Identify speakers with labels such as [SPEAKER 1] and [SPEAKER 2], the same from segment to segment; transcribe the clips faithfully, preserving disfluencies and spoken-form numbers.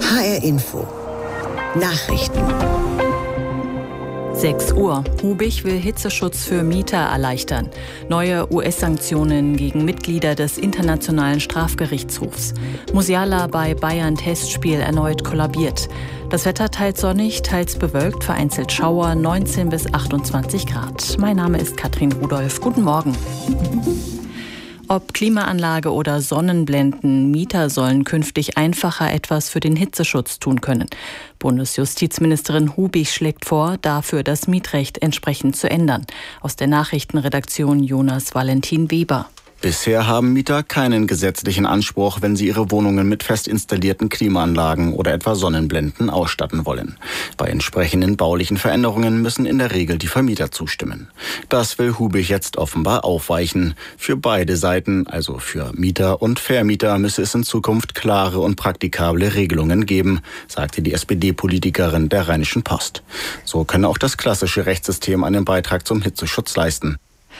[SPEAKER 1] H R Info. Nachrichten.
[SPEAKER 2] sechs Uhr. Hubig will Hitzeschutz für Mieter erleichtern. Neue U S-Sanktionen gegen Mitglieder des Internationalen Strafgerichtshofs. Musiala bei Bayern-Testspiel erneut kollabiert. Das Wetter teils sonnig, teils bewölkt, vereinzelt Schauer, neunzehn bis achtundzwanzig Grad. Mein Name ist Katrin Rudolph. Guten Morgen. Ob Klimaanlage oder Sonnenblenden, Mieter sollen künftig einfacher etwas für den Hitzeschutz tun können. Bundesjustizministerin Hubig schlägt vor, dafür das Mietrecht entsprechend zu ändern. Aus der Nachrichtenredaktion Jonas Valentin Weber.
[SPEAKER 3] Bisher haben Mieter keinen gesetzlichen Anspruch, wenn sie ihre Wohnungen mit fest installierten Klimaanlagen oder etwa Sonnenblenden ausstatten wollen. Bei entsprechenden baulichen Veränderungen müssen in der Regel die Vermieter zustimmen. Das will Hubig jetzt offenbar aufweichen. Für beide Seiten, also für Mieter und Vermieter, müsse es in Zukunft klare und praktikable Regelungen geben, sagte die S P D-Politikerin der Rheinischen Post. So könne auch das klassische Rechtssystem einen Beitrag zum Hitzeschutz leisten.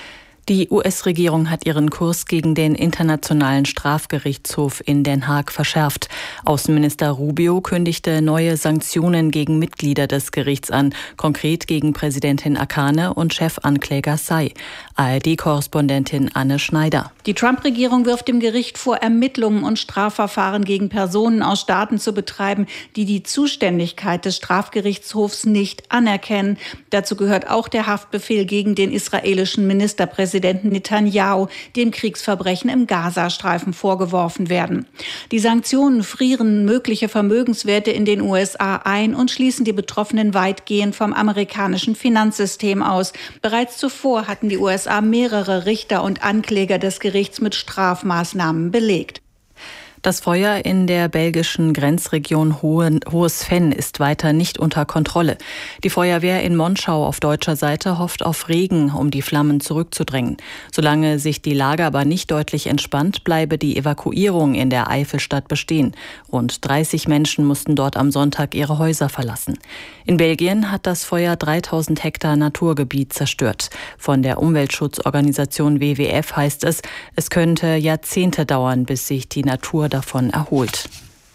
[SPEAKER 2] Die U S-Regierung hat ihren Kurs gegen den Internationalen Strafgerichtshof in Den Haag verschärft. Außenminister Rubio kündigte neue Sanktionen gegen Mitglieder des Gerichts an, konkret gegen Präsidentin Akane und Chefankläger Say. A R D-Korrespondentin Anne Schneider.
[SPEAKER 4] Die Trump-Regierung wirft dem Gericht vor, Ermittlungen und Strafverfahren gegen Personen aus Staaten zu betreiben, die die Zuständigkeit des Strafgerichtshofs nicht anerkennen. Dazu gehört auch der Haftbefehl gegen den israelischen Ministerpräsidenten Netanyahu, dem Kriegsverbrechen im Gazastreifen vorgeworfen werden. Die Sanktionen frieren mögliche Vermögenswerte in den U S A ein und schließen die Betroffenen weitgehend vom amerikanischen Finanzsystem aus. Bereits zuvor hatten die U S A mehrere Richter und Ankläger des Gerichts mit Strafmaßnahmen belegt.
[SPEAKER 2] Das Feuer in der belgischen Grenzregion Hohes Venn ist weiter nicht unter Kontrolle. Die Feuerwehr in Monschau auf deutscher Seite hofft auf Regen, um die Flammen zurückzudrängen. Solange sich die Lage aber nicht deutlich entspannt, bleibe die Evakuierung in der Eifelstadt bestehen. Rund dreißig Menschen mussten dort am Sonntag ihre Häuser verlassen. In Belgien hat das Feuer dreitausend Hektar Naturgebiet zerstört. Von der Umweltschutzorganisation W W F heißt es, es könnte Jahrzehnte dauern, bis sich die Natur davon erholt.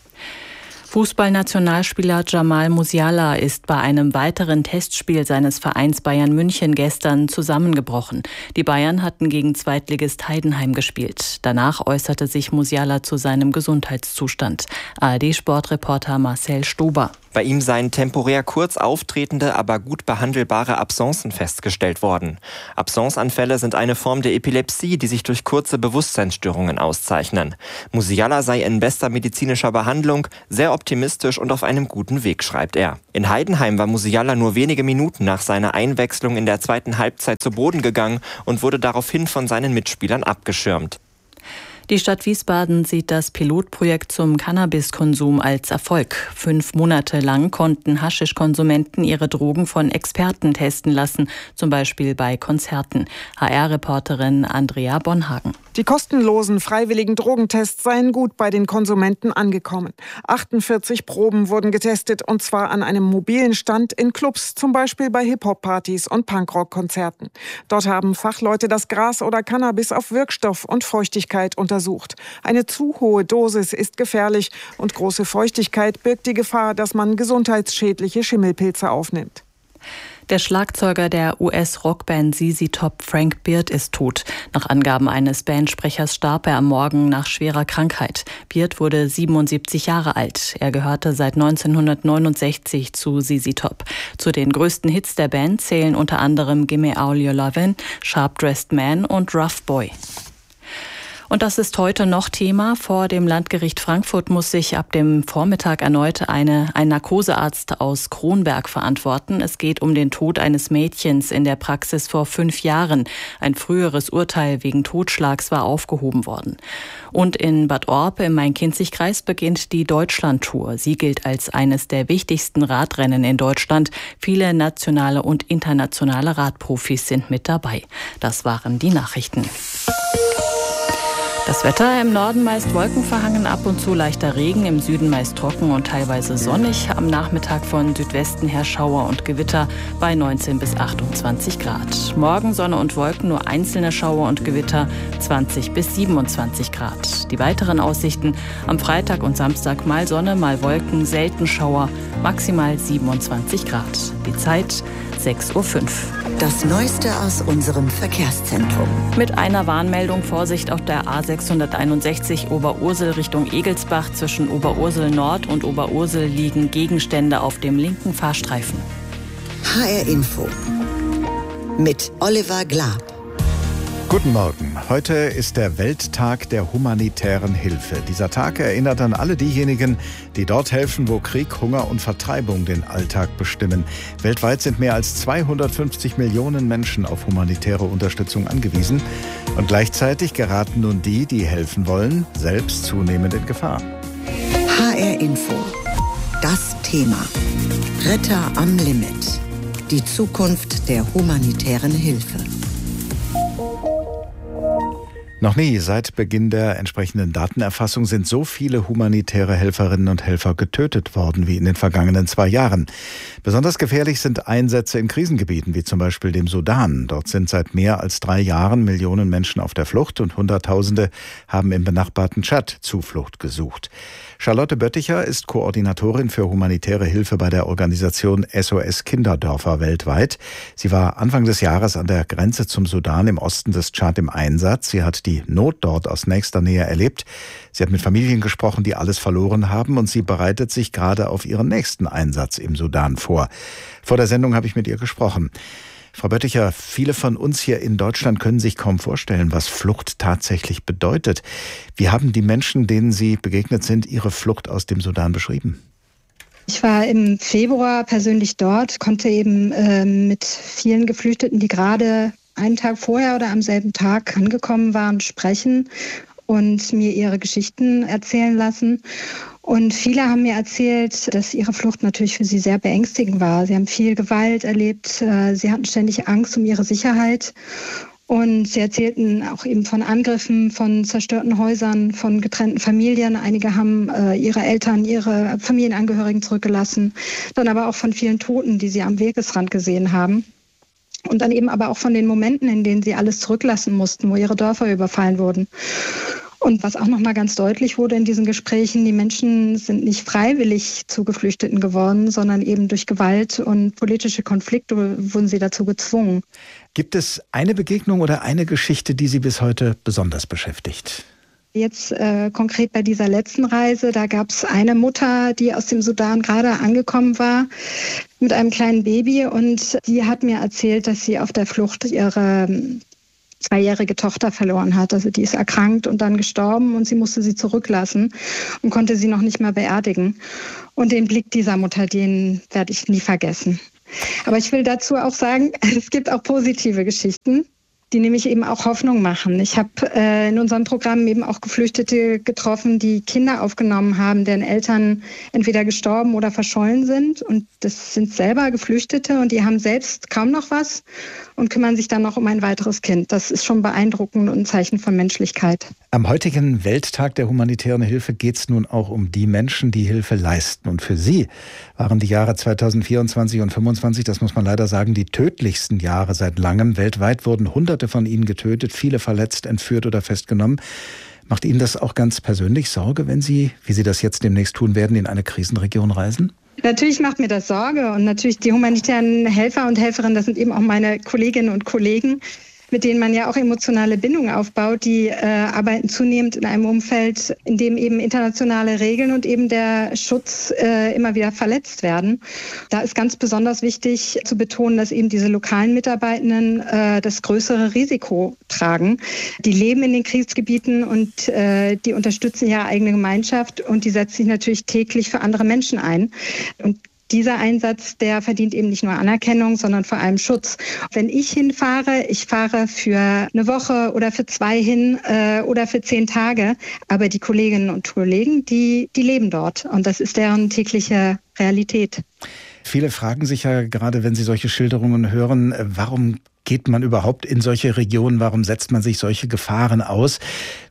[SPEAKER 2] Fußballnationalspieler Jamal Musiala ist bei einem weiteren Testspiel seines Vereins Bayern München gestern zusammengebrochen. Die Bayern hatten gegen Zweitligist Heidenheim gespielt. Danach äußerte sich Musiala zu seinem Gesundheitszustand. A R D-Sportreporter Marcel Stober.
[SPEAKER 5] Bei ihm seien temporär kurz auftretende, aber gut behandelbare Absencen festgestellt worden. Absenceanfälle sind eine Form der Epilepsie, die sich durch kurze Bewusstseinsstörungen auszeichnen. Musiala sei in bester medizinischer Behandlung, sehr optimistisch und auf einem guten Weg, schreibt er. In Heidenheim war Musiala nur wenige Minuten nach seiner Einwechslung in der zweiten Halbzeit zu Boden gegangen und wurde daraufhin von seinen Mitspielern abgeschirmt.
[SPEAKER 2] Die Stadt Wiesbaden sieht das Pilotprojekt zum Cannabiskonsum als Erfolg. Fünf Monate lang konnten Haschischkonsumenten ihre Drogen von Experten testen lassen, zum Beispiel bei Konzerten. H R-Reporterin Andrea Bonhagen.
[SPEAKER 6] Die kostenlosen freiwilligen Drogentests seien gut bei den Konsumenten angekommen. achtundvierzig Proben wurden getestet, und zwar an einem mobilen Stand in Clubs, zum Beispiel bei Hip-Hop-Partys und Punkrock-Konzerten. Dort haben Fachleute das Gras oder Cannabis auf Wirkstoff und Feuchtigkeit untersucht. Eine zu hohe Dosis ist gefährlich und große Feuchtigkeit birgt die Gefahr, dass man gesundheitsschädliche Schimmelpilze aufnimmt.
[SPEAKER 2] Der Schlagzeuger der U S-Rockband Z Z Top, Frank Beard, ist tot. Nach Angaben eines Bandsprechers starb er am Morgen nach schwerer Krankheit. Beard wurde siebenundsiebzig Jahre alt. Er gehörte seit neunzehnhundertneunundsechzig zu Z Z Top. Zu den größten Hits der Band zählen unter anderem Gimme All Your Lovin', Sharp Dressed Man und Rough Boy. Und das ist heute noch Thema. Vor dem Landgericht Frankfurt muss sich ab dem Vormittag erneut eine, ein Narkosearzt aus Kronberg verantworten. Es geht um den Tod eines Mädchens in der Praxis vor fünf Jahren. Ein früheres Urteil wegen Totschlags war aufgehoben worden. Und in Bad Orb im Main-Kinzig-Kreis beginnt die Deutschland-Tour. Sie gilt als eines der wichtigsten Radrennen in Deutschland. Viele nationale und internationale Radprofis sind mit dabei. Das waren die Nachrichten. Das Wetter im Norden meist wolkenverhangen, ab und zu leichter Regen, im Süden meist trocken und teilweise sonnig. Am Nachmittag von Südwesten her Schauer und Gewitter bei neunzehn bis achtundzwanzig Grad. Morgen Sonne und Wolken, nur einzelne Schauer und Gewitter, zwanzig bis siebenundzwanzig Grad. Die weiteren Aussichten: am Freitag und Samstag mal Sonne, mal Wolken, selten Schauer, maximal siebenundzwanzig Grad. Die Zeit sechs Uhr fünf.
[SPEAKER 1] Das Neueste aus unserem Verkehrszentrum.
[SPEAKER 2] Mit einer Warnmeldung: Vorsicht auf der A sechshunderteinundsechzig Oberursel Richtung Egelsbach. Zwischen Oberursel Nord und Oberursel liegen Gegenstände auf dem linken Fahrstreifen.
[SPEAKER 1] H R Info mit Oliver Glab.
[SPEAKER 7] Guten Morgen. Heute ist der Welttag der humanitären Hilfe. Dieser Tag erinnert an alle diejenigen, die dort helfen, wo Krieg, Hunger und Vertreibung den Alltag bestimmen. Weltweit sind mehr als zweihundertfünfzig Millionen Menschen auf humanitäre Unterstützung angewiesen. Und gleichzeitig geraten nun die, die helfen wollen, selbst zunehmend in Gefahr.
[SPEAKER 1] H R Info. Das Thema. Retter am Limit. Die Zukunft der humanitären Hilfe.
[SPEAKER 7] Noch nie seit Beginn der entsprechenden Datenerfassung sind so viele humanitäre Helferinnen und Helfer getötet worden wie in den vergangenen zwei Jahren. Besonders gefährlich sind Einsätze in Krisengebieten, wie zum Beispiel dem Sudan. Dort sind seit mehr als drei Jahren Millionen Menschen auf der Flucht und Hunderttausende haben im benachbarten Tschad Zuflucht gesucht. Charlotte Bötticher ist Koordinatorin für humanitäre Hilfe bei der Organisation S O S Kinderdörfer weltweit. Sie war Anfang des Jahres an der Grenze zum Sudan im Osten des Tschad im Einsatz. Sie hat die Not dort aus nächster Nähe erlebt. Sie hat mit Familien gesprochen, die alles verloren haben, und sie bereitet sich gerade auf ihren nächsten Einsatz im Sudan vor. Vor der Sendung habe ich mit ihr gesprochen. Frau Bötticher, viele von uns hier in Deutschland können sich kaum vorstellen, was Flucht tatsächlich bedeutet. Wie haben die Menschen, denen Sie begegnet sind, ihre Flucht aus dem Sudan beschrieben?
[SPEAKER 8] Ich war im Februar persönlich dort, konnte eben äh, mit vielen Geflüchteten, die gerade einen Tag vorher oder am selben Tag angekommen waren, sprechen und mir ihre Geschichten erzählen lassen. Und viele haben mir erzählt, dass ihre Flucht natürlich für sie sehr beängstigend war. Sie haben viel Gewalt erlebt, sie hatten ständig Angst um ihre Sicherheit. Und sie erzählten auch eben von Angriffen, von zerstörten Häusern, von getrennten Familien. Einige haben äh, ihre Eltern, ihre Familienangehörigen zurückgelassen. Dann aber auch von vielen Toten, die sie am Wegesrand gesehen haben. Und dann eben aber auch von den Momenten, in denen sie alles zurücklassen mussten, wo ihre Dörfer überfallen wurden. Und was auch nochmal ganz deutlich wurde in diesen Gesprächen: Die Menschen sind nicht freiwillig zu Geflüchteten geworden, sondern eben durch Gewalt und politische Konflikte wurden sie dazu gezwungen.
[SPEAKER 7] Gibt es eine Begegnung oder eine Geschichte, die Sie bis heute besonders beschäftigt?
[SPEAKER 8] Jetzt äh, konkret bei dieser letzten Reise, da gab es eine Mutter, die aus dem Sudan gerade angekommen war mit einem kleinen Baby, und die hat mir erzählt, dass sie auf der Flucht ihre zweijährige Tochter verloren hat. Also die ist erkrankt und dann gestorben, und sie musste sie zurücklassen und konnte sie noch nicht mal beerdigen. Und den Blick dieser Mutter, den werde ich nie vergessen. Aber ich will dazu auch sagen, es gibt auch positive Geschichten, die nämlich eben auch Hoffnung machen. Ich habe äh, in unserem Programm eben auch Geflüchtete getroffen, die Kinder aufgenommen haben, deren Eltern entweder gestorben oder verschollen sind. Und das sind selber Geflüchtete, und die haben selbst kaum noch was und kümmern sich dann noch um ein weiteres Kind. Das ist schon beeindruckend und ein Zeichen von Menschlichkeit.
[SPEAKER 7] Am heutigen Welttag der humanitären Hilfe geht es nun auch um die Menschen, die Hilfe leisten. Und für sie waren die Jahre zweitausendvierundzwanzig und fünfundzwanzig, das muss man leider sagen, die tödlichsten Jahre seit langem. Weltweit wurden Hunderte von ihnen getötet, viele verletzt, entführt oder festgenommen. Macht Ihnen das auch ganz persönlich Sorge, wenn Sie, wie Sie das jetzt demnächst tun werden, in eine Krisenregion reisen?
[SPEAKER 8] Natürlich macht mir das Sorge, und natürlich die humanitären Helfer und Helferinnen, das sind eben auch meine Kolleginnen und Kollegen, mit denen man ja auch emotionale Bindungen aufbaut, die äh, arbeiten zunehmend in einem Umfeld, in dem eben internationale Regeln und eben der Schutz äh, immer wieder verletzt werden. Da ist ganz besonders wichtig zu betonen, dass eben diese lokalen Mitarbeitenden äh, das größere Risiko tragen. Die leben in den Kriegsgebieten und äh, die unterstützen ihre eigene Gemeinschaft, und die setzen sich natürlich täglich für andere Menschen ein. Und dieser Einsatz, der verdient eben nicht nur Anerkennung, sondern vor allem Schutz. Wenn ich hinfahre, ich fahre für eine Woche oder für zwei hin äh, oder für zehn Tage, aber die Kolleginnen und Kollegen, die, die leben dort, und das ist deren tägliche Realität.
[SPEAKER 7] Viele fragen sich ja gerade, wenn sie solche Schilderungen hören, warum geht man überhaupt in solche Regionen, warum setzt man sich solche Gefahren aus?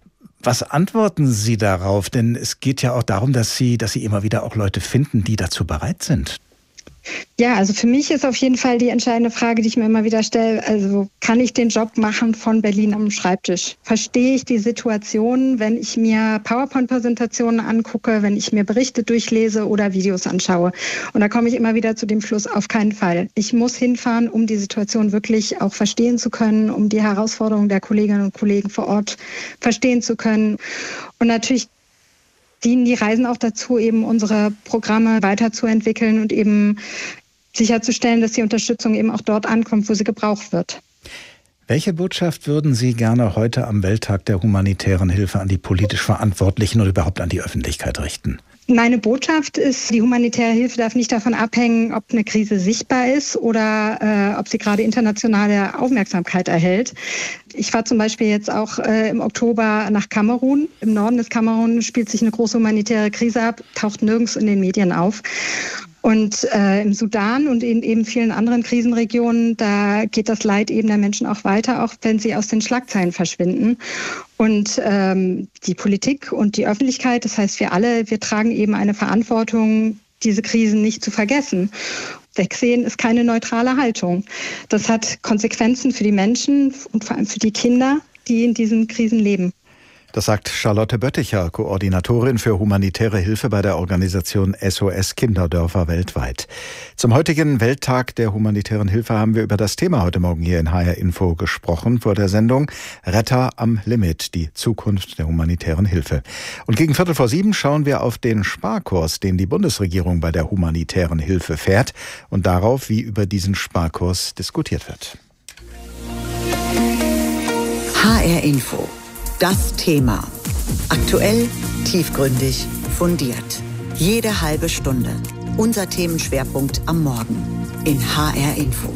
[SPEAKER 7] Was antworten Sie darauf? Denn es geht ja auch darum, dass Sie, dass Sie immer wieder auch Leute finden, die dazu bereit sind.
[SPEAKER 8] Ja, also für mich ist auf jeden Fall die entscheidende Frage, die ich mir immer wieder stelle, also kann ich den Job machen von Berlin am Schreibtisch? Verstehe ich die Situation, wenn ich mir PowerPoint-Präsentationen angucke, wenn ich mir Berichte durchlese oder Videos anschaue? Und da komme ich immer wieder zu dem Schluss, auf keinen Fall. Ich muss hinfahren, um die Situation wirklich auch verstehen zu können, um die Herausforderungen der Kolleginnen und Kollegen vor Ort verstehen zu können. Und natürlich dienen die Reisen auch dazu, eben unsere Programme weiterzuentwickeln und eben sicherzustellen, dass die Unterstützung eben auch dort ankommt, wo sie gebraucht wird.
[SPEAKER 7] Welche Botschaft würden Sie gerne heute am Welttag der humanitären Hilfe an die politisch Verantwortlichen oder überhaupt an die Öffentlichkeit richten?
[SPEAKER 8] Meine Botschaft ist, die humanitäre Hilfe darf nicht davon abhängen, ob eine Krise sichtbar ist oder äh, ob sie gerade internationale Aufmerksamkeit erhält. Ich war zum Beispiel jetzt auch äh, im Oktober nach Kamerun. Im Norden des Kamerun spielt sich eine große humanitäre Krise ab, taucht nirgends in den Medien auf. Und äh, im Sudan und in eben vielen anderen Krisenregionen, da geht das Leid eben der Menschen auch weiter, auch wenn sie aus den Schlagzeilen verschwinden. Und ähm, die Politik und die Öffentlichkeit, das heißt wir alle, wir tragen eben eine Verantwortung, diese Krisen nicht zu vergessen. Wegsehen ist keine neutrale Haltung. Das hat Konsequenzen für die Menschen und vor allem für die Kinder, die in diesen Krisen leben.
[SPEAKER 7] Das sagt Charlotte Bötticher, Koordinatorin für humanitäre Hilfe bei der Organisation S O S Kinderdörfer weltweit. Zum heutigen Welttag der humanitären Hilfe haben wir über das Thema heute Morgen hier in H R Info gesprochen vor der Sendung Retter am Limit, die Zukunft der humanitären Hilfe. Und gegen Viertel vor sieben schauen wir auf den Sparkurs, den die Bundesregierung bei der humanitären Hilfe fährt und darauf, wie über diesen Sparkurs diskutiert wird.
[SPEAKER 1] H R Info. Das Thema. Aktuell, tiefgründig, fundiert. Jede halbe Stunde. Unser Themenschwerpunkt am Morgen in H R Info.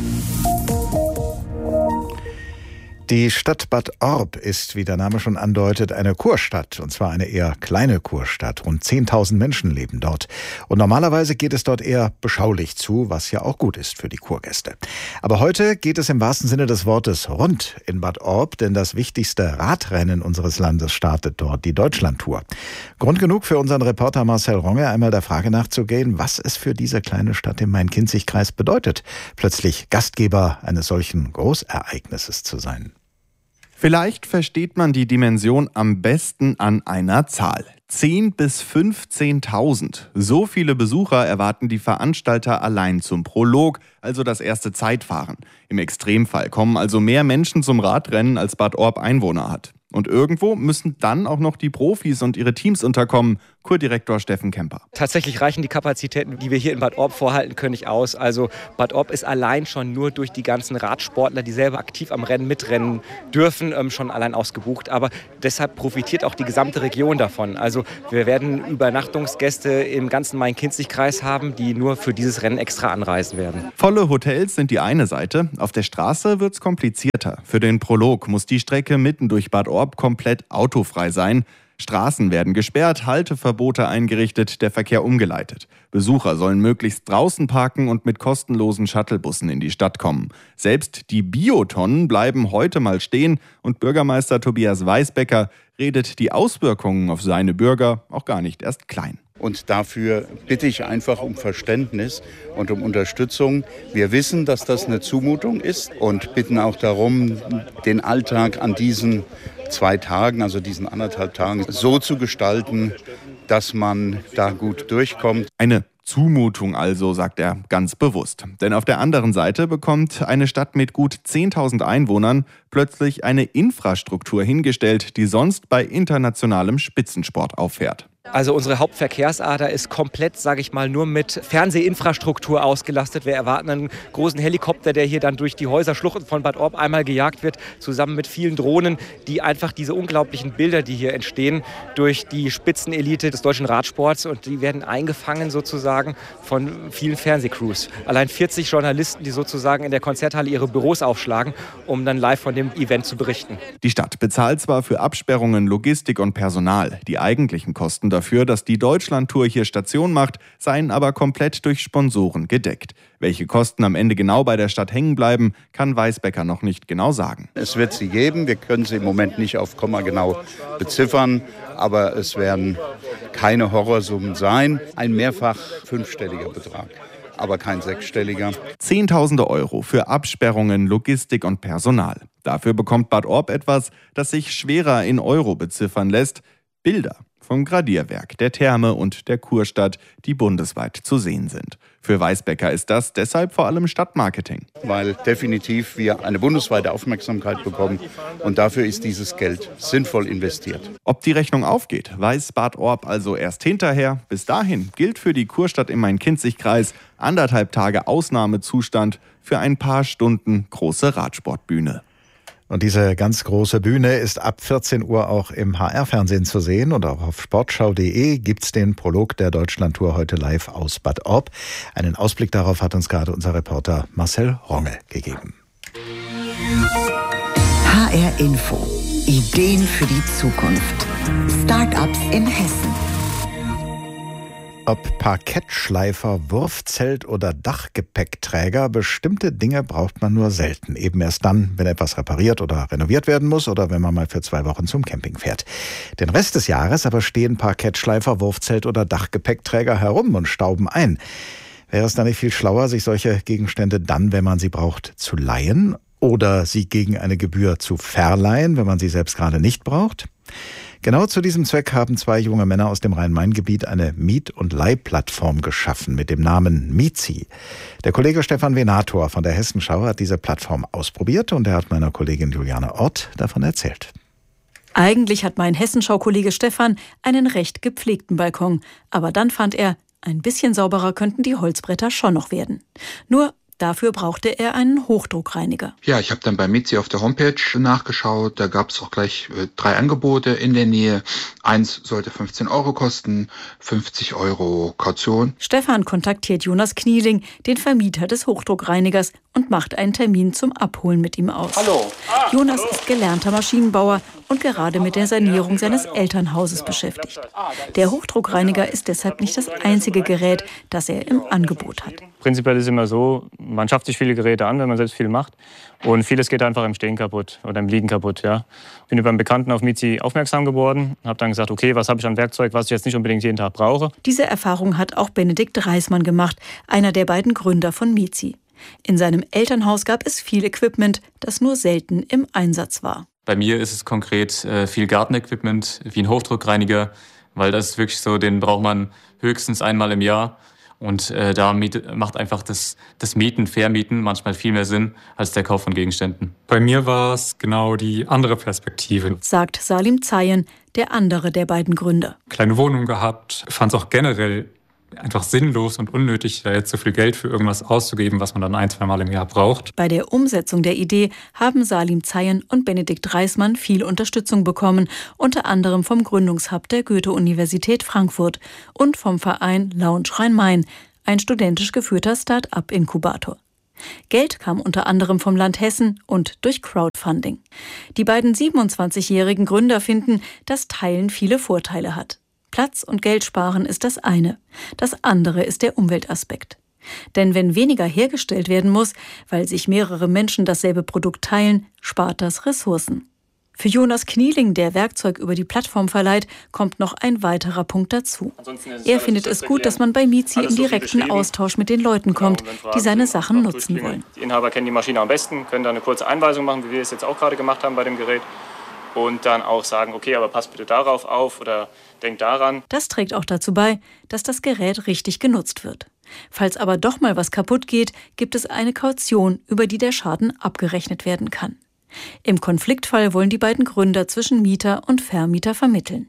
[SPEAKER 7] Die Stadt Bad Orb ist, wie der Name schon andeutet, eine Kurstadt. Und zwar eine eher kleine Kurstadt. Rund zehntausend Menschen leben dort. Und normalerweise geht es dort eher beschaulich zu, was ja auch gut ist für die Kurgäste. Aber heute geht es im wahrsten Sinne des Wortes rund in Bad Orb, denn das wichtigste Radrennen unseres Landes startet dort, die Deutschlandtour. Grund genug für unseren Reporter Marcel Ronge, einmal der Frage nachzugehen, was es für diese kleine Stadt im Main-Kinzig-Kreis bedeutet, plötzlich Gastgeber eines solchen Großereignisses zu sein.
[SPEAKER 9] Vielleicht versteht man die Dimension am besten an einer Zahl. zehntausend bis fünfzehntausend. So viele Besucher erwarten die Veranstalter allein zum Prolog, also das erste Zeitfahren. Im Extremfall kommen also mehr Menschen zum Radrennen, als Bad Orb Einwohner hat. Und irgendwo müssen dann auch noch die Profis und ihre Teams unterkommen. Kurdirektor Steffen Kemper.
[SPEAKER 10] Tatsächlich reichen die Kapazitäten, die wir hier in Bad Orb vorhalten können, nicht aus. Also Bad Orb ist allein schon nur durch die ganzen Radsportler, die selber aktiv am Rennen mitrennen dürfen, schon allein ausgebucht. Aber deshalb profitiert auch die gesamte Region davon. Also wir werden Übernachtungsgäste im ganzen Main-Kinzig-Kreis haben, die nur für dieses Rennen extra anreisen werden.
[SPEAKER 9] Volle Hotels sind die eine Seite. Auf der Straße wird's komplizierter. Für den Prolog muss die Strecke mitten durch Bad Orb komplett autofrei sein. Straßen werden gesperrt, Halteverbote eingerichtet, der Verkehr umgeleitet. Besucher sollen möglichst draußen parken und mit kostenlosen Shuttlebussen in die Stadt kommen. Selbst die Biotonnen bleiben heute mal stehen und Bürgermeister Tobias Weisbecker redet die Auswirkungen auf seine Bürger auch gar nicht erst klein.
[SPEAKER 11] Und dafür bitte ich einfach um Verständnis und um Unterstützung. Wir wissen, dass das eine Zumutung ist und bitten auch darum, den Alltag an diesen zwei Tagen, also diesen anderthalb Tagen, so zu gestalten, dass man da gut durchkommt.
[SPEAKER 9] Eine Zumutung also, sagt er ganz bewusst. Denn auf der anderen Seite bekommt eine Stadt mit gut zehntausend Einwohnern plötzlich eine Infrastruktur hingestellt, die sonst bei internationalem Spitzensport auffährt.
[SPEAKER 10] Also unsere Hauptverkehrsader ist komplett, sage ich mal, nur mit Fernsehinfrastruktur ausgelastet. Wir erwarten einen großen Helikopter, der hier dann durch die Häuserschluchten von Bad Orb einmal gejagt wird, zusammen mit vielen Drohnen, die einfach diese unglaublichen Bilder, die hier entstehen, durch die Spitzenelite des deutschen Radsports, und die werden eingefangen sozusagen von vielen Fernsehcrews. Allein vierzig Journalisten, die sozusagen in der Konzerthalle ihre Büros aufschlagen, um dann live von dem Event zu berichten.
[SPEAKER 9] Die Stadt bezahlt zwar für Absperrungen, Logistik und Personal. Die eigentlichen Kosten dafür, dass die Deutschlandtour hier Station macht, seien aber komplett durch Sponsoren gedeckt. Welche Kosten am Ende genau bei der Stadt hängen bleiben, kann Weisbecker noch nicht genau sagen.
[SPEAKER 11] Es wird sie geben, wir können sie im Moment nicht auf Komma genau beziffern, aber es werden keine Horrorsummen sein. Ein mehrfach fünfstelliger Betrag, aber kein sechsstelliger.
[SPEAKER 9] Zehntausende Euro für Absperrungen, Logistik und Personal. Dafür bekommt Bad Orb etwas, das sich schwerer in Euro beziffern lässt: Bilder vom Gradierwerk, der Therme und der Kurstadt, die bundesweit zu sehen sind. Für Weisbecker ist das deshalb vor allem Stadtmarketing.
[SPEAKER 11] Weil definitiv wir eine bundesweite Aufmerksamkeit bekommen und dafür ist dieses Geld sinnvoll investiert.
[SPEAKER 9] Ob die Rechnung aufgeht, weiß Bad Orb also erst hinterher. Bis dahin gilt für die Kurstadt im Main-Kinzig-Kreis anderthalb Tage Ausnahmezustand für ein paar Stunden große Radsportbühne.
[SPEAKER 7] Und diese ganz große Bühne ist ab vierzehn Uhr auch im H R-Fernsehen zu sehen. Und auch auf sportschau punkt de gibt's den Prolog der Deutschlandtour heute live aus Bad Orb. Einen Ausblick darauf hat uns gerade unser Reporter Marcel Ronge gegeben.
[SPEAKER 1] H R Info. Ideen für die Zukunft. Start-ups in Hessen.
[SPEAKER 7] Ob Parkettschleifer, Wurfzelt oder Dachgepäckträger, bestimmte Dinge braucht man nur selten. Eben erst dann, wenn etwas repariert oder renoviert werden muss oder wenn man mal für zwei Wochen zum Camping fährt. Den Rest des Jahres aber stehen Parkettschleifer, Wurfzelt oder Dachgepäckträger herum und stauben ein. Wäre es dann nicht viel schlauer, sich solche Gegenstände dann, wenn man sie braucht, zu leihen oder sie gegen eine Gebühr zu verleihen, wenn man sie selbst gerade nicht braucht? Genau zu diesem Zweck haben zwei junge Männer aus dem Rhein-Main-Gebiet eine Miet- und Leihplattform geschaffen mit dem Namen Mietzi. Der Kollege Stefan Venator von der Hessenschau hat diese Plattform ausprobiert und er hat meiner Kollegin Juliane Ott davon erzählt.
[SPEAKER 12] Eigentlich hat mein Hessenschau-Kollege Stefan einen recht gepflegten Balkon. Aber dann fand er, ein bisschen sauberer könnten die Holzbretter schon noch werden. Nur dafür brauchte er einen Hochdruckreiniger.
[SPEAKER 13] Ja, ich habe dann bei Mietzi auf der Homepage nachgeschaut. Da gab es auch gleich äh, drei Angebote in der Nähe. Eins sollte fünfzehn Euro kosten, fünfzig Euro Kaution.
[SPEAKER 12] Stefan kontaktiert Jonas Knieling, den Vermieter des Hochdruckreinigers, und macht einen Termin zum Abholen mit ihm aus.
[SPEAKER 14] Hallo. Ah,
[SPEAKER 12] Jonas
[SPEAKER 14] hallo.
[SPEAKER 12] ist gelernter Maschinenbauer und gerade mit der Sanierung seines Elternhauses beschäftigt. Der Hochdruckreiniger ist deshalb nicht das einzige Gerät, das er im Angebot hat.
[SPEAKER 14] Prinzipiell ist es immer so, man schafft sich viele Geräte an, wenn man selbst viel macht. Und vieles geht einfach im Stehen kaputt oder im Liegen kaputt. Ja. Bin über einen Bekannten auf Mietzi aufmerksam geworden, habe dann gesagt, okay, was habe ich an Werkzeug, was ich jetzt nicht unbedingt jeden Tag brauche.
[SPEAKER 12] Diese Erfahrung hat auch Benedikt Reismann gemacht, einer der beiden Gründer von Mietzi. In seinem Elternhaus gab es viel Equipment, das nur selten im Einsatz war.
[SPEAKER 15] Bei mir ist es konkret äh, viel Gartenequipment, wie ein Hochdruckreiniger, weil das ist wirklich so, den braucht man höchstens einmal im Jahr. Und äh, da macht einfach das, das Mieten, Vermieten manchmal viel mehr Sinn als der Kauf von Gegenständen.
[SPEAKER 16] Bei mir war es genau die andere Perspektive.
[SPEAKER 12] Sagt Salim Zayen, der andere der beiden Gründer.
[SPEAKER 16] Kleine Wohnung gehabt, fand es auch generell einfach sinnlos und unnötig, da jetzt so viel Geld für irgendwas auszugeben, was man dann ein, zwei Mal im Jahr braucht.
[SPEAKER 12] Bei der Umsetzung der Idee haben Salim Zayen und Benedikt Reismann viel Unterstützung bekommen, unter anderem vom Gründungshub der Goethe-Universität Frankfurt und vom Verein Lounge Rhein-Main, ein studentisch geführter Start-up-Inkubator. Geld kam unter anderem vom Land Hessen und durch Crowdfunding. Die beiden siebenundzwanzigjährigen Gründer finden, dass Teilen viele Vorteile hat. Platz und Geld sparen ist das eine. Das andere ist der Umweltaspekt. Denn wenn weniger hergestellt werden muss, weil sich mehrere Menschen dasselbe Produkt teilen, spart das Ressourcen. Für Jonas Knieling, der Werkzeug über die Plattform verleiht, kommt noch ein weiterer Punkt dazu. Er findet es gut, dass man bei Mietzi im direkten Austausch mit den Leuten kommt, die seine Sachen nutzen wollen.
[SPEAKER 14] Die Inhaber kennen die Maschine am besten, können da eine kurze Einweisung machen, wie wir es jetzt auch gerade gemacht haben bei dem Gerät. Und dann auch sagen, okay, aber passt bitte darauf auf oder denkt daran.
[SPEAKER 12] Das trägt auch dazu bei, dass das Gerät richtig genutzt wird. Falls aber doch mal was kaputt geht, gibt es eine Kaution, über die der Schaden abgerechnet werden kann. Im Konfliktfall wollen die beiden Gründer zwischen Mieter und Vermieter vermitteln.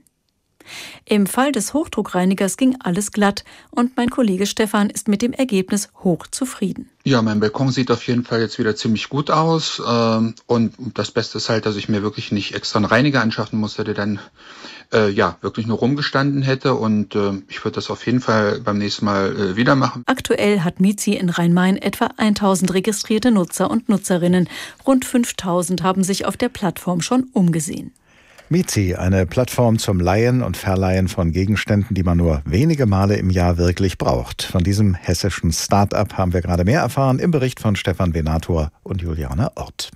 [SPEAKER 12] Im Fall des Hochdruckreinigers ging alles glatt und mein Kollege Stefan ist mit dem Ergebnis hoch zufrieden.
[SPEAKER 13] Ja, mein Balkon sieht auf jeden Fall jetzt wieder ziemlich gut aus. Und das Beste ist halt, dass ich mir wirklich nicht extra einen Reiniger anschaffen musste, der dann äh, ja wirklich nur rumgestanden hätte. Und äh, ich würde das auf jeden Fall beim nächsten Mal äh, wieder machen.
[SPEAKER 12] Aktuell hat Mietzi in Rhein-Main etwa tausend registrierte Nutzer und Nutzerinnen. Rund fünftausend haben sich auf der Plattform schon umgesehen.
[SPEAKER 7] Mizi, eine Plattform zum Leihen und Verleihen von Gegenständen, die man nur wenige Male im Jahr wirklich braucht. Von diesem hessischen Start-up haben wir gerade mehr erfahren im Bericht von Stefan Venator und Juliane Ort.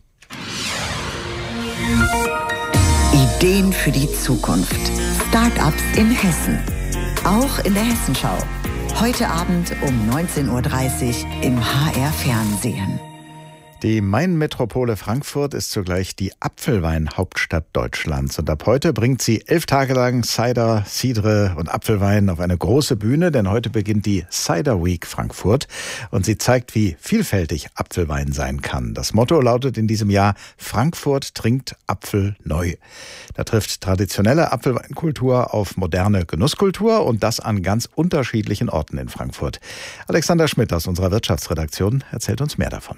[SPEAKER 1] Ideen für die Zukunft. Start-ups in Hessen. Auch in der Hessenschau. Heute Abend um neunzehn Uhr dreißig im H R Fernsehen.
[SPEAKER 7] Die Main-Metropole Frankfurt ist zugleich die Apfelwein-Hauptstadt Deutschlands. Und ab heute bringt sie elf Tage lang Cider, Cidre und Apfelwein auf eine große Bühne, denn heute beginnt die Cider Week Frankfurt. Und sie zeigt, wie vielfältig Apfelwein sein kann. Das Motto lautet in diesem Jahr: Frankfurt trinkt Apfel neu. Da trifft traditionelle Apfelweinkultur auf moderne Genusskultur und das an ganz unterschiedlichen Orten in Frankfurt. Alexander Schmidt aus unserer Wirtschaftsredaktion erzählt uns mehr davon.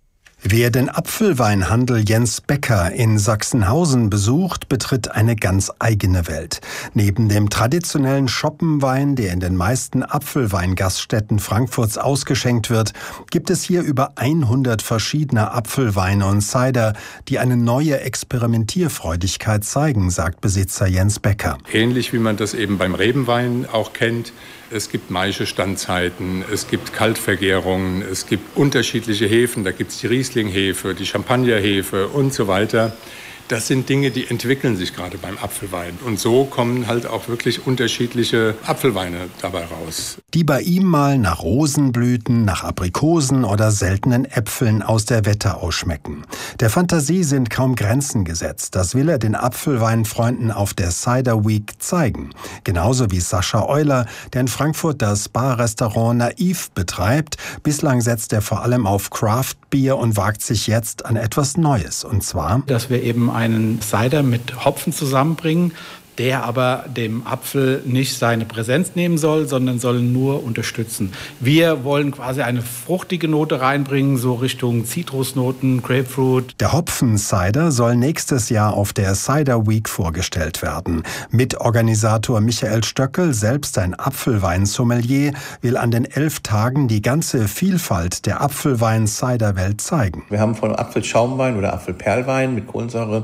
[SPEAKER 17] Wer den Apfelweinhandel Jens Becker in Sachsenhausen besucht, betritt eine ganz eigene Welt. Neben dem traditionellen Schoppenwein, der in den meisten Apfelweingaststätten Frankfurts ausgeschenkt wird, gibt es hier über hundert verschiedene Apfelweine und Cider, die eine neue Experimentierfreudigkeit zeigen, sagt Besitzer Jens Becker.
[SPEAKER 18] Ähnlich wie man das eben beim Rebenwein auch kennt. Es gibt Maischestandzeiten, es gibt Kaltvergärungen, es gibt unterschiedliche Hefen. Da gibt es die Riesling-Hefe, die Champagner-Hefe und so weiter. Das sind Dinge, die entwickeln sich gerade beim Apfelwein. Und so kommen halt auch wirklich unterschiedliche Apfelweine dabei raus.
[SPEAKER 17] Die bei ihm mal nach Rosenblüten, nach Aprikosen oder seltenen Äpfeln aus der Wetterau schmecken. Der Fantasie sind kaum Grenzen gesetzt. Das will er den Apfelweinfreunden auf der Cider Week zeigen. Genauso wie Sascha Euler, der in Frankfurt das Bar-Restaurant Naiv betreibt. Bislang setzt er vor allem auf Craft-Bier und wagt sich jetzt an etwas Neues. Und zwar,
[SPEAKER 19] dass wir eben einen Cider mit Hopfen zusammenbringen, der aber dem Apfel nicht seine Präsenz nehmen soll, sondern soll nur unterstützen. Wir wollen quasi eine fruchtige Note reinbringen, so Richtung Zitrusnoten, Grapefruit.
[SPEAKER 17] Der Hopfen-Cider soll nächstes Jahr auf der Cider Week vorgestellt werden. Mitorganisator Michael Stöckel, selbst ein Apfelwein-Sommelier, will an den elf Tagen die ganze Vielfalt der Apfelwein-Cider-Welt zeigen.
[SPEAKER 20] Wir haben von Apfelschaumwein oder Apfelperlwein mit Kohlensäure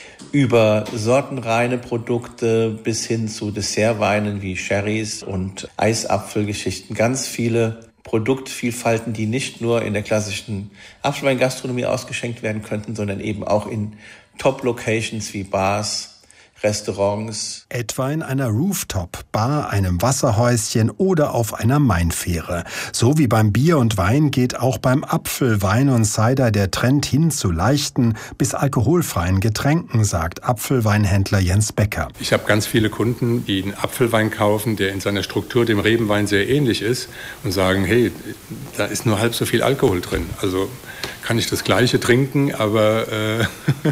[SPEAKER 20] über sortenreine Produkte bis hin zu Dessertweinen wie Sherrys und Eisapfelgeschichten. Ganz viele Produktvielfalten, die nicht nur in der klassischen Apfelweingastronomie ausgeschenkt werden könnten, sondern eben auch in Top-Locations wie Bars, Restaurants.
[SPEAKER 17] Etwa in einer Rooftop-Bar, einem Wasserhäuschen oder auf einer Mainfähre. So wie beim Bier und Wein geht auch beim Apfelwein und Cider der Trend hin zu leichten bis alkoholfreien Getränken, sagt Apfelweinhändler Jens Becker.
[SPEAKER 18] Ich habe ganz viele Kunden, die einen Apfelwein kaufen, der in seiner Struktur dem Rebenwein sehr ähnlich ist und sagen, hey, da ist nur halb so viel Alkohol drin. Also kann ich das Gleiche trinken, aber äh,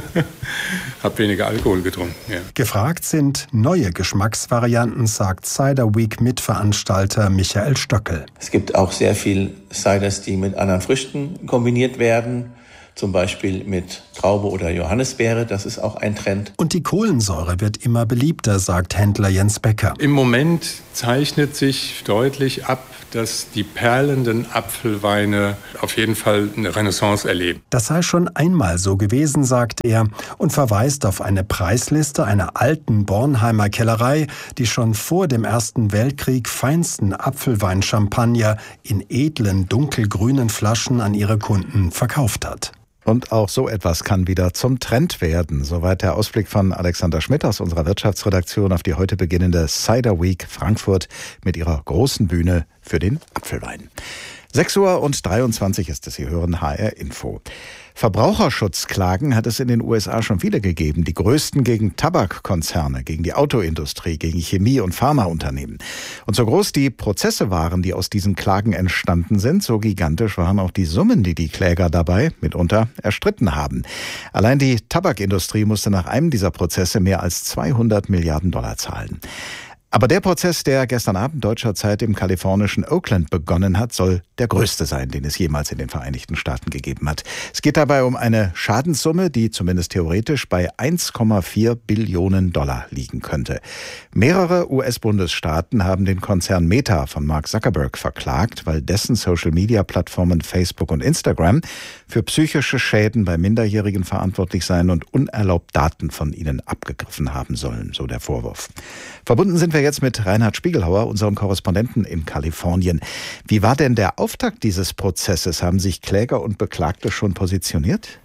[SPEAKER 18] habe weniger Alkohol getrunken. Ja.
[SPEAKER 17] Gefragt sind neue Geschmacksvarianten, sagt Cider Week Mitveranstalter Michael Stöckel.
[SPEAKER 20] Es gibt auch sehr viel Ciders, die mit anderen Früchten kombiniert werden. Zum Beispiel mit Traube oder Johannisbeere, das ist auch ein Trend.
[SPEAKER 17] Und die Kohlensäure wird immer beliebter, sagt Händler Jens Becker.
[SPEAKER 18] Im Moment zeichnet sich deutlich ab, dass die perlenden Apfelweine auf jeden Fall eine Renaissance erleben.
[SPEAKER 17] Das sei schon einmal so gewesen, sagt er und verweist auf eine Preisliste einer alten Bornheimer Kellerei, die schon vor dem Ersten Weltkrieg feinsten Apfelwein-Champagner in edlen dunkelgrünen Flaschen an ihre Kunden verkauft hat.
[SPEAKER 7] Und auch so etwas kann wieder zum Trend werden. Soweit der Ausblick von Alexander Schmidt aus unserer Wirtschaftsredaktion auf die heute beginnende Cider Week Frankfurt mit ihrer großen Bühne für den Apfelwein. sechs Uhr und dreiundzwanzig ist es. Sie hören H R Info. Verbraucherschutzklagen hat es in den U S A schon viele gegeben. Die größten gegen Tabakkonzerne, gegen die Autoindustrie, gegen Chemie- und Pharmaunternehmen. Und so groß die Prozesse waren, die aus diesen Klagen entstanden sind, so gigantisch waren auch die Summen, die die Kläger dabei mitunter erstritten haben. Allein die Tabakindustrie musste nach einem dieser Prozesse mehr als zweihundert Milliarden Dollar zahlen. Aber der Prozess, der gestern Abend deutscher Zeit im kalifornischen Oakland begonnen hat, soll der größte sein, den es jemals in den Vereinigten Staaten gegeben hat. Es geht dabei um eine Schadenssumme, die zumindest theoretisch bei eins Komma vier Billionen Dollar liegen könnte. Mehrere U S-Bundesstaaten haben den Konzern Meta von Mark Zuckerberg verklagt, weil dessen Social-Media-Plattformen Facebook und Instagram für psychische Schäden bei Minderjährigen verantwortlich seien und unerlaubt Daten von ihnen abgegriffen haben sollen, so der Vorwurf. Verbunden sind wir jetzt mit Reinhard Spiegelhauer, unserem Korrespondenten in Kalifornien. Wie war denn der Auftakt dieses Prozesses? Haben sich Kläger und Beklagte schon positioniert?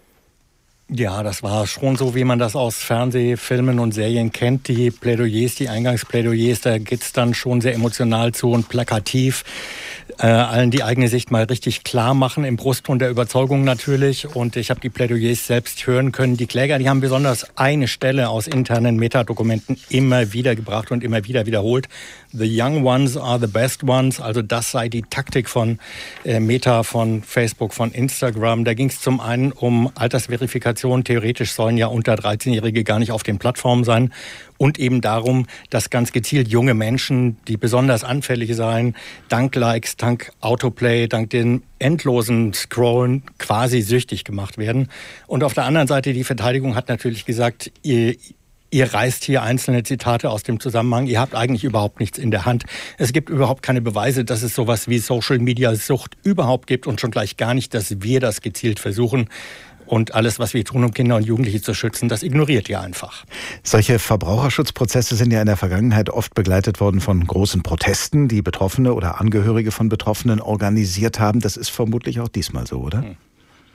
[SPEAKER 21] Ja, das war schon so, wie man das aus Fernsehfilmen und Serien kennt. Die Plädoyers, die Eingangsplädoyers, da geht's dann schon sehr emotional zu und plakativ. Äh, allen die eigene Sicht mal richtig klar machen, im Brustton der Überzeugung natürlich. Und ich habe die Plädoyers selbst hören können. Die Kläger, die haben besonders eine Stelle aus internen Metadokumenten immer wieder gebracht und immer wieder wiederholt. The young ones are the best ones. Also das sei die Taktik von äh, Meta, von Facebook, von Instagram. Da ging es zum einen um Altersverifikation. Theoretisch sollen ja unter dreizehnjährige gar nicht auf den Plattformen sein. Und eben darum, dass ganz gezielt junge Menschen, die besonders anfällig seien, dank Likes, dank Autoplay, dank den endlosen Scrollen quasi süchtig gemacht werden. Und auf der anderen Seite, die Verteidigung hat natürlich gesagt, ihr Ihr reißt hier einzelne Zitate aus dem Zusammenhang. Ihr habt eigentlich überhaupt nichts in der Hand. Es gibt überhaupt keine Beweise, dass es sowas wie Social-Media-Sucht überhaupt gibt und schon gleich gar nicht, dass wir das gezielt versuchen. Und alles, was wir tun, um Kinder und Jugendliche zu schützen, das ignoriert ihr einfach.
[SPEAKER 7] Solche Verbraucherschutzprozesse sind ja in der Vergangenheit oft begleitet worden von großen Protesten, die Betroffene oder Angehörige von Betroffenen organisiert haben. Das ist vermutlich auch diesmal so, oder? Hm.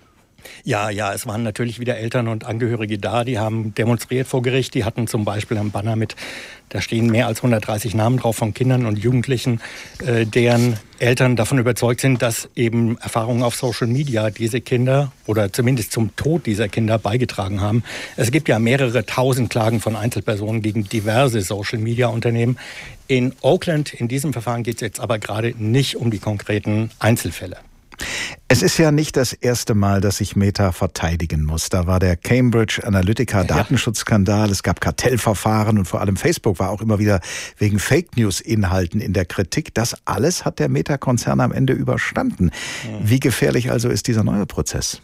[SPEAKER 21] Ja, ja, es waren natürlich wieder Eltern und Angehörige da, die haben demonstriert vor Gericht. Die hatten zum Beispiel ein Banner mit, da stehen mehr als hundertdreißig Namen drauf von Kindern und Jugendlichen, äh, deren Eltern davon überzeugt sind, dass eben Erfahrungen auf Social Media diese Kinder oder zumindest zum Tod dieser Kinder beigetragen haben. Es gibt ja mehrere tausend Klagen von Einzelpersonen gegen diverse Social Media Unternehmen. In Oakland, in diesem Verfahren geht es jetzt aber gerade nicht um die konkreten Einzelfälle.
[SPEAKER 7] Es ist ja nicht das erste Mal, dass sich Meta verteidigen muss. Da war der Cambridge Analytica Datenschutzskandal, es gab Kartellverfahren und vor allem Facebook war auch immer wieder wegen Fake-News-Inhalten in der Kritik. Das alles hat der Meta-Konzern am Ende überstanden. Wie gefährlich also ist dieser neue Prozess?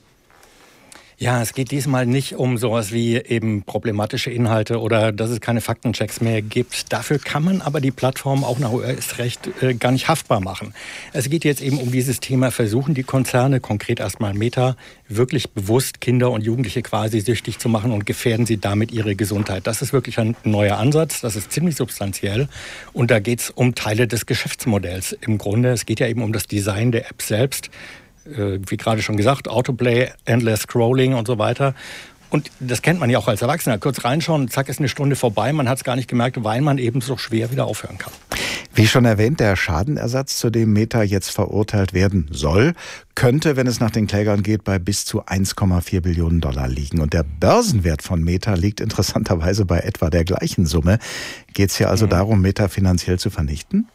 [SPEAKER 21] Ja, es geht diesmal nicht um sowas wie eben problematische Inhalte oder dass es keine Faktenchecks mehr gibt. Dafür kann man aber die Plattform auch nach U S-Recht äh, gar nicht haftbar machen. Es geht jetzt eben um dieses Thema, versuchen die Konzerne, konkret erstmal Meta, wirklich bewusst Kinder und Jugendliche quasi süchtig zu machen und gefährden sie damit ihre Gesundheit. Das ist wirklich ein neuer Ansatz, das ist ziemlich substanziell und da geht es um Teile des Geschäftsmodells im Grunde. Es geht ja eben um das Design der App selbst. Wie gerade schon gesagt, Autoplay, Endless Scrolling und so weiter. Und das kennt man ja auch als Erwachsener. Kurz reinschauen, zack, ist eine Stunde vorbei. Man hat es gar nicht gemerkt, weil man eben so schwer wieder aufhören kann.
[SPEAKER 7] Wie schon erwähnt, der Schadenersatz, zu dem Meta jetzt verurteilt werden soll, könnte, wenn es nach den Klägern geht, bei bis zu eins Komma vier Billionen Dollar liegen. Und der Börsenwert von Meta liegt interessanterweise bei etwa der gleichen Summe. Geht es hier also mhm. darum, Meta finanziell zu vernichten?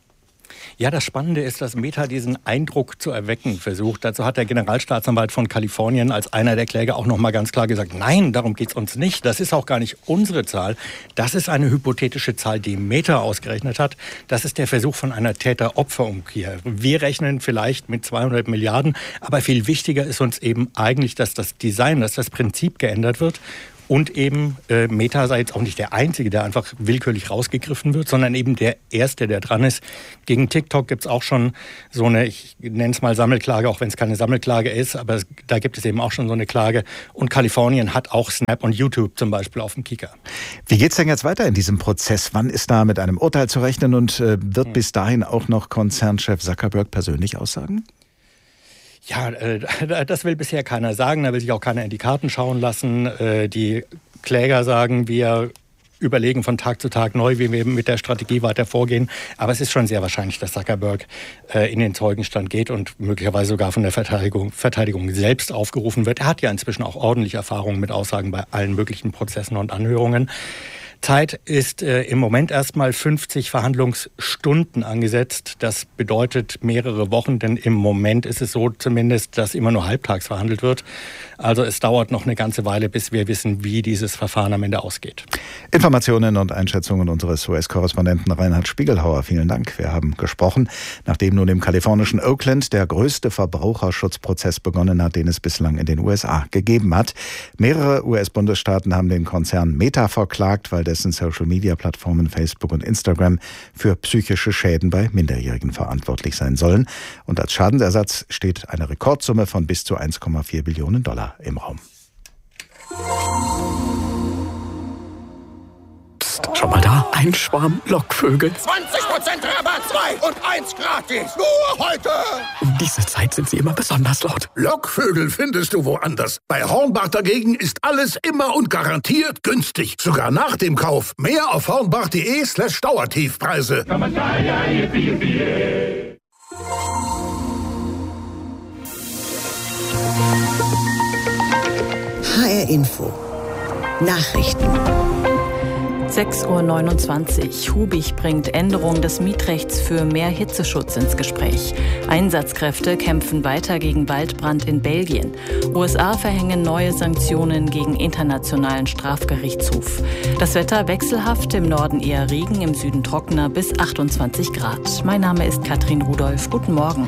[SPEAKER 21] Ja, das Spannende ist, dass Meta diesen Eindruck zu erwecken versucht. Dazu hat der Generalstaatsanwalt von Kalifornien als einer der Kläger auch noch mal ganz klar gesagt, nein, darum geht's uns nicht. Das ist auch gar nicht unsere Zahl. Das ist eine hypothetische Zahl, die Meta ausgerechnet hat. Das ist der Versuch von einer Täter-Opfer-Umkehr. Wir rechnen vielleicht mit zweihundert Milliarden, aber viel wichtiger ist uns eben eigentlich, dass das Design, dass das Prinzip geändert wird. Und eben äh, Meta sei jetzt auch nicht der Einzige, der einfach willkürlich rausgegriffen wird, sondern eben der Erste, der dran ist. Gegen TikTok gibt es auch schon so eine, ich nenne es mal Sammelklage, auch wenn es keine Sammelklage ist, aber es, da gibt es eben auch schon so eine Klage. Und Kalifornien hat auch Snap und YouTube zum Beispiel auf dem Kieker.
[SPEAKER 7] Wie geht's denn jetzt weiter in diesem Prozess? Wann ist da mit einem Urteil zu rechnen und äh, wird hm. bis dahin auch noch Konzernchef Zuckerberg persönlich aussagen?
[SPEAKER 21] Ja, äh, das will bisher keiner sagen, da will sich auch keiner in die Karten schauen lassen. Äh, die Kläger sagen, wir überlegen von Tag zu Tag neu, wie wir mit der Strategie weiter vorgehen. Aber es ist schon sehr wahrscheinlich, dass Zuckerberg äh, in den Zeugenstand geht und möglicherweise sogar von der Verteidigung, Verteidigung selbst aufgerufen wird. Er hat ja inzwischen auch ordentlich Erfahrung mit Aussagen bei allen möglichen Prozessen und Anhörungen. Zeit ist äh, im Moment erstmal fünfzig Verhandlungsstunden angesetzt. Das bedeutet mehrere Wochen, denn im Moment ist es so zumindest, dass immer nur halbtags verhandelt wird. Also es dauert noch eine ganze Weile, bis wir wissen, wie dieses Verfahren am Ende ausgeht.
[SPEAKER 7] Informationen und Einschätzungen unseres U S-Korrespondenten Reinhard Spiegelhauer. Vielen Dank. Wir haben gesprochen, nachdem nun im kalifornischen Oakland der größte Verbraucherschutzprozess begonnen hat, den es bislang in den U S A gegeben hat. Mehrere U S-Bundesstaaten haben den Konzern Meta verklagt, weil dessen Social-Media-Plattformen Facebook und Instagram für psychische Schäden bei Minderjährigen verantwortlich sein sollen. Und als Schadensersatz steht eine Rekordsumme von bis zu eins Komma vier Billionen Dollar im Raum.
[SPEAKER 3] Psst, schon mal da? Ein Schwarm Lockvögel.
[SPEAKER 22] zwanzig Prozent Rabatt, zwei und eins gratis. Nur heute.
[SPEAKER 3] Um diese Zeit sind sie immer besonders laut.
[SPEAKER 22] Lockvögel findest du woanders. Bei Hornbach dagegen ist alles immer und garantiert günstig. Sogar nach dem Kauf. Mehr auf hornbach.de slash Dauertiefpreise.
[SPEAKER 1] H R Info. Nachrichten.
[SPEAKER 2] sechs Uhr neunundzwanzig. Hubich bringt Änderung des Mietrechts für mehr Hitzeschutz ins Gespräch. Einsatzkräfte kämpfen weiter gegen Waldbrand in Belgien. U S A verhängen neue Sanktionen gegen Internationalen Strafgerichtshof. Das Wetter wechselhaft, im Norden eher Regen, im Süden trockener bis achtundzwanzig Grad. Mein Name ist Katrin Rudolph. Guten Morgen.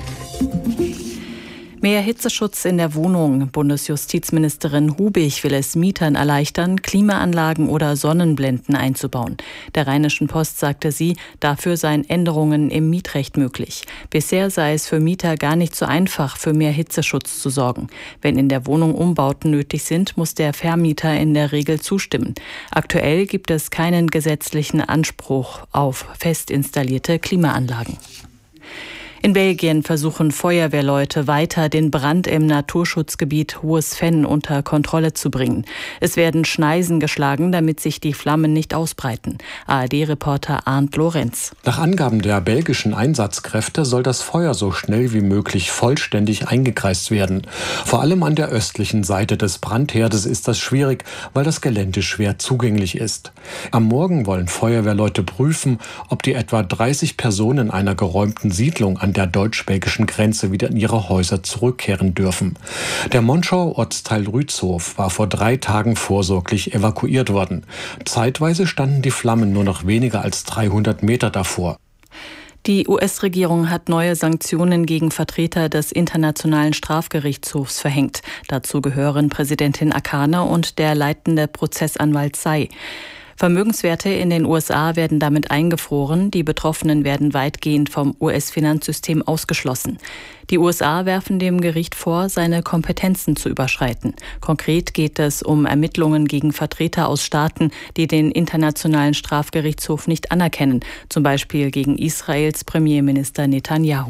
[SPEAKER 2] Mehr Hitzeschutz in der Wohnung. Bundesjustizministerin Hubich will es Mietern erleichtern, Klimaanlagen oder Sonnenblenden einzubauen. Der Rheinischen Post sagte sie, dafür seien Änderungen im Mietrecht möglich. Bisher sei es für Mieter gar nicht so einfach, für mehr Hitzeschutz zu sorgen. Wenn in der Wohnung Umbauten nötig sind, muss der Vermieter in der Regel zustimmen. Aktuell gibt es keinen gesetzlichen Anspruch auf fest installierte Klimaanlagen. In Belgien versuchen Feuerwehrleute weiter, den Brand im Naturschutzgebiet Hohes Venn unter Kontrolle zu bringen. Es werden Schneisen geschlagen, damit sich die Flammen nicht ausbreiten. A R D-Reporter Arndt Lorenz.
[SPEAKER 23] Nach Angaben der belgischen Einsatzkräfte soll das Feuer so schnell wie möglich vollständig eingekreist werden. Vor allem an der östlichen Seite des Brandherdes ist das schwierig, weil das Gelände schwer zugänglich ist. Am Morgen wollen Feuerwehrleute prüfen, ob die etwa dreißig Personen einer geräumten Siedlung an der deutsch-belgischen Grenze wieder in ihre Häuser zurückkehren dürfen. Der Monschauer Ortsteil Rützhof war vor drei Tagen vorsorglich evakuiert worden. Zeitweise standen die Flammen nur noch weniger als dreihundert Meter davor.
[SPEAKER 2] Die U S-Regierung hat neue Sanktionen gegen Vertreter des Internationalen Strafgerichtshofs verhängt. Dazu gehören Präsidentin Akane und der leitende Prozessanwalt Tsai. Vermögenswerte in den U S A werden damit eingefroren, die Betroffenen werden weitgehend vom U S-Finanzsystem ausgeschlossen. Die U S A werfen dem Gericht vor, seine Kompetenzen zu überschreiten. Konkret geht es um Ermittlungen gegen Vertreter aus Staaten, die den Internationalen Strafgerichtshof nicht anerkennen, zum Beispiel gegen Israels Premierminister Netanyahu.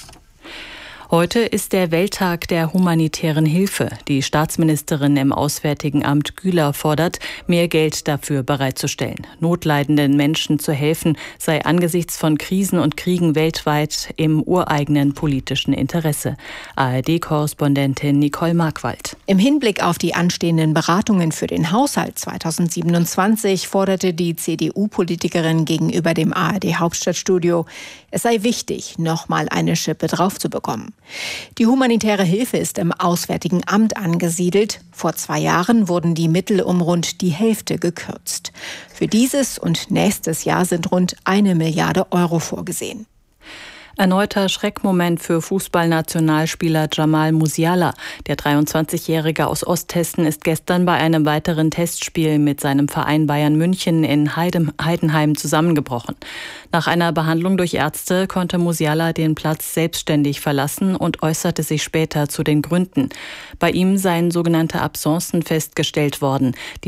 [SPEAKER 2] Heute ist der Welttag der humanitären Hilfe. Die Staatsministerin im Auswärtigen Amt Güler fordert, mehr Geld dafür bereitzustellen. Notleidenden Menschen zu helfen, sei angesichts von Krisen und Kriegen weltweit im ureigenen politischen Interesse. A R D-Korrespondentin Nicole Markwald.
[SPEAKER 24] Im Hinblick auf die anstehenden Beratungen für den Haushalt zweitausendsiebenundzwanzig forderte die C D U-Politikerin gegenüber dem A R D-Hauptstadtstudio, es sei wichtig, noch mal eine Schippe drauf zu bekommen. Die humanitäre Hilfe ist im Auswärtigen Amt angesiedelt. Vor zwei Jahren wurden die Mittel um rund die Hälfte gekürzt. Für dieses und nächstes Jahr sind rund eine Milliarde Euro vorgesehen.
[SPEAKER 2] Erneuter Schreckmoment für Fußballnationalspieler Jamal Musiala. Der dreiundzwanzigjährige aus Osthessen ist gestern bei einem weiteren Testspiel mit seinem Verein Bayern München in Heidenheim zusammengebrochen. Nach einer Behandlung durch Ärzte konnte Musiala den Platz selbstständig verlassen und äußerte sich später zu den Gründen. Bei ihm seien sogenannte Absencen festgestellt worden.